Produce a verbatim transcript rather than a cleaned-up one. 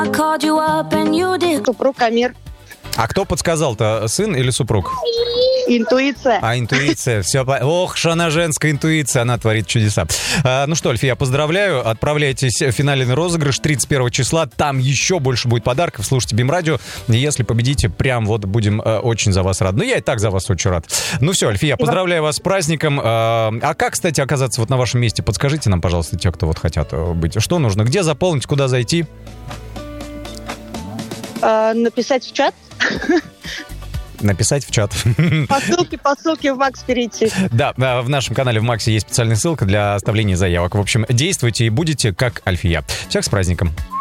Супруг Амир. А кто подсказал-то, сын или супруг? Интуиция. А, интуиция. Все. Ох, что она женская интуиция, она творит чудеса. А, ну что, Альфия, поздравляю. Отправляйтесь в финальный розыгрыш тридцать первого числа. Там еще больше будет подарков. Слушайте БИМ-радио. Если победите, прям вот будем э, очень за вас рады. Ну, я и так за вас очень рад. Ну все, Альфия, поздравляю вас с праздником. А, а как, кстати, оказаться вот на вашем месте? Подскажите нам, пожалуйста, те, кто вот хотят быть. Что нужно? Где заполнить? Куда зайти? А, написать в чат. Написать в чат. По ссылке, по ссылке в Макс перейти. Да, в нашем канале в Максе есть специальная ссылка для оставления заявок. В общем, действуйте и будете как Альфия. Всех с праздником.